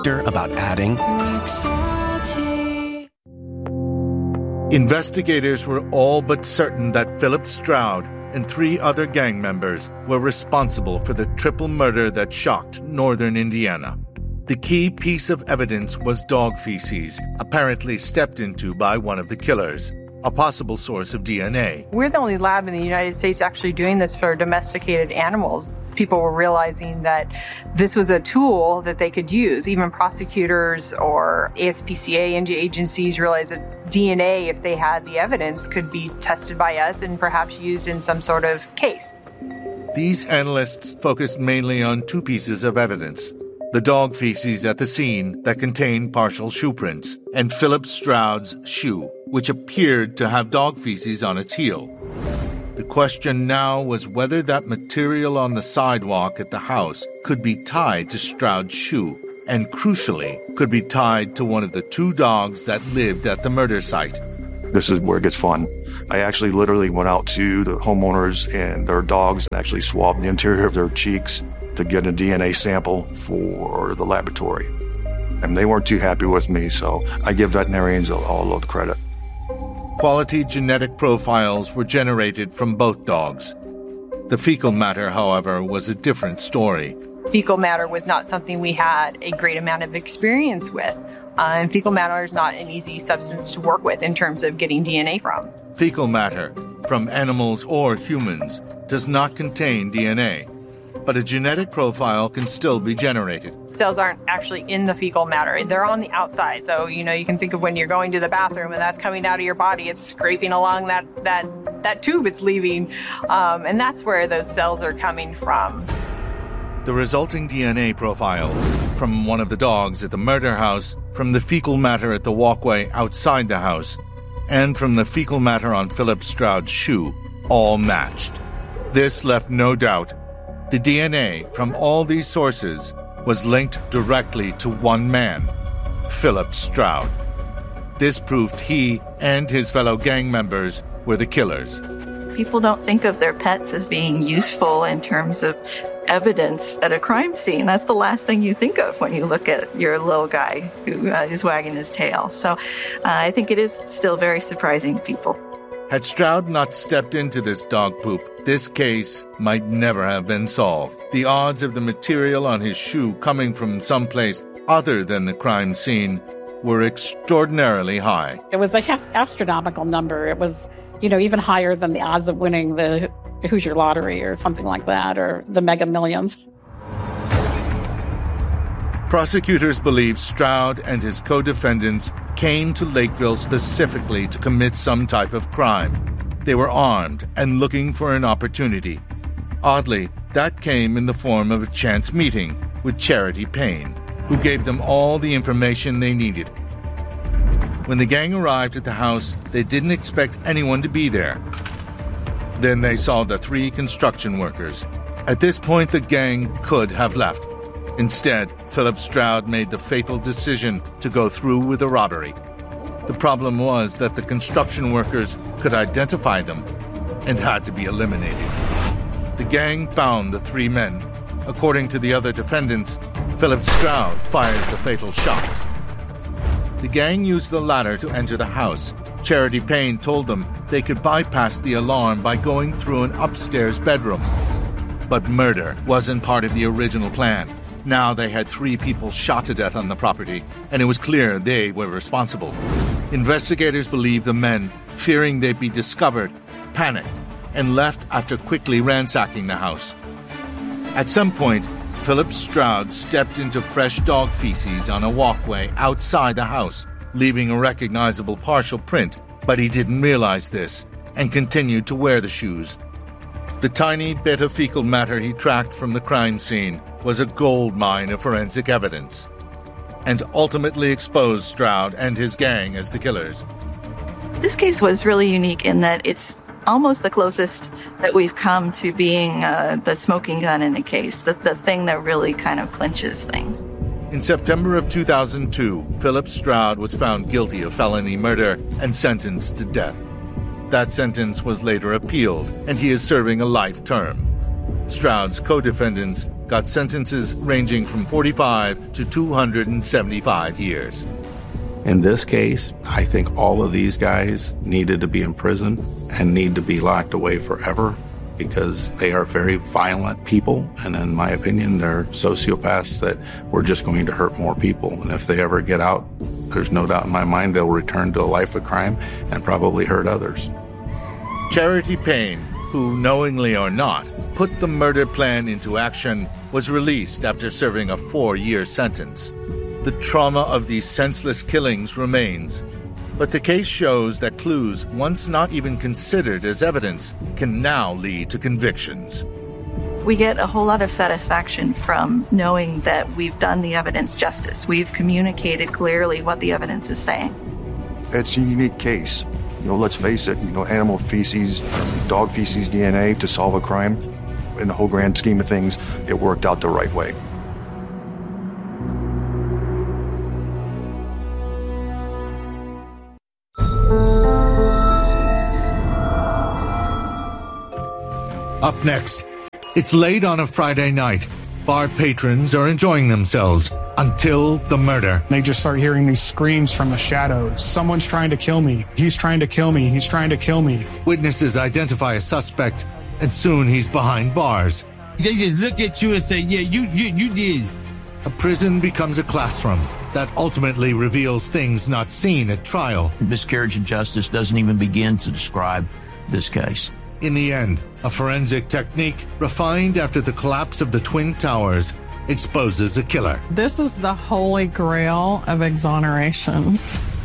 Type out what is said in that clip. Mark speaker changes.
Speaker 1: about adding.
Speaker 2: Investigators were all but certain that Philip Stroud and 3 other gang members were responsible for the triple murder that shocked northern Indiana. The key piece of evidence was dog feces, apparently stepped into by one of the killers, a possible source of DNA.
Speaker 3: We're the only lab in the United States actually doing this for domesticated animals. People were realizing that this was a tool that they could use. Even prosecutors or ASPCA agencies realized that DNA, if they had the evidence, could be tested by us and perhaps used in some sort of case.
Speaker 2: These analysts focused mainly on 2 pieces of evidence: the dog feces at the scene that contained partial shoe prints, and Philip Stroud's shoe, which appeared to have dog feces on its heel. The question now was whether that material on the sidewalk at the house could be tied to Stroud's shoe, and crucially, could be tied to one of the 2 dogs that lived at the murder site.
Speaker 4: This is where it gets fun. I actually literally went out to the homeowners and their dogs and actually swabbed the interior of their cheeks to get a DNA sample for the laboratory. And they weren't too happy with me, so I give veterinarians a lot of credit.
Speaker 2: Quality genetic profiles were generated from both dogs. The fecal matter, however, was a different story.
Speaker 3: Fecal matter was not something we had a great amount of experience with. And fecal matter is not an easy substance to work with in terms of getting DNA from.
Speaker 2: Fecal matter, from animals or humans, does not contain DNA, but a genetic profile can still be generated.
Speaker 3: Cells aren't actually in the fecal matter. They're on the outside. So, you can think of when you're going to the bathroom and that's coming out of your body, it's scraping along that tube it's leaving. And that's where those cells are coming from.
Speaker 2: The resulting DNA profiles from one of the dogs at the murder house, from the fecal matter at the walkway outside the house, and from the fecal matter on Philip Stroud's shoe all matched. This left no doubt. The DNA from all these sources was linked directly to one man, Philip Stroud. This proved he and his fellow gang members were the killers.
Speaker 5: People don't think of their pets as being useful in terms of evidence at a crime scene. That's the last thing you think of when you look at your little guy who is wagging his tail. So I think it is still very surprising to people.
Speaker 2: Had Stroud not stepped into this dog poop, this case might never have been solved. The odds of the material on his shoe coming from someplace other than the crime scene were extraordinarily high.
Speaker 6: It was a astronomical number. It was, even higher than the odds of winning the Hoosier Lottery or something like that, or the Mega Millions.
Speaker 2: Prosecutors believe Stroud and his co-defendants came to Lakeville specifically to commit some type of crime. They were armed and looking for an opportunity. Oddly, that came in the form of a chance meeting with Charity Payne, who gave them all the information they needed. When the gang arrived at the house, they didn't expect anyone to be there. Then they saw the 3 construction workers. At this point, the gang could have left. Instead, Philip Stroud made the fatal decision to go through with the robbery. The problem was that the construction workers could identify them and had to be eliminated. The gang found the 3 men. According to the other defendants, Philip Stroud fired the fatal shots. The gang used the ladder to enter the house. Charity Payne told them they could bypass the alarm by going through an upstairs bedroom. But murder wasn't part of the original plan. Now they had 3 people shot to death on the property, and it was clear they were responsible. Investigators believe the men, fearing they'd be discovered, panicked and left after quickly ransacking the house. At some point, Philip Stroud stepped into fresh dog feces on a walkway outside the house, leaving a recognizable partial print, but he didn't realize this and continued to wear the shoes. The tiny bit of fecal matter he tracked from the crime scene was a gold mine of forensic evidence, and ultimately exposed Stroud and his gang as the killers.
Speaker 5: This case was really unique in that it's almost the closest that we've come to being the smoking gun in a case, the thing that really kind of clinches things.
Speaker 2: In September of 2002, Philip Stroud was found guilty of felony murder and sentenced to death. That sentence was later appealed, and he is serving a life term. Stroud's co-defendants got sentences ranging from 45 to 275 years.
Speaker 1: In this case, I think all of these guys needed to be in prison and need to be locked away forever because they are very violent people. And in my opinion, they're sociopaths that were just going to hurt more people. And if they ever get out, there's no doubt in my mind they'll return to a life of crime and probably hurt others.
Speaker 2: Charity Payne, who knowingly or not put the murder plan into action, was released after serving a 4-year sentence. The trauma of these senseless killings remains, but the case shows that clues once not even considered as evidence can now lead to convictions.
Speaker 5: We get a whole lot of satisfaction from knowing that we've done the evidence justice. We've communicated clearly what the evidence is saying.
Speaker 4: It's a unique case. Let's face it, animal feces, dog feces DNA to solve a crime. In the whole grand scheme of things, it worked out the right way.
Speaker 2: Up next, it's late on a Friday night. Bar patrons are enjoying themselves until the murder.
Speaker 7: They just start hearing these screams from the shadows. Someone's trying to kill me. He's trying to kill me. He's trying to kill me.
Speaker 2: Witnesses identify a suspect, and soon he's behind bars.
Speaker 8: They just look at you and say, yeah, you did.
Speaker 2: A prison becomes a classroom that ultimately reveals things not seen at trial.
Speaker 9: Miscarriage of justice doesn't even begin to describe this case.
Speaker 2: In the end, a forensic technique refined after the collapse of the Twin Towers exposes a killer.
Speaker 10: This is the holy grail of exonerations.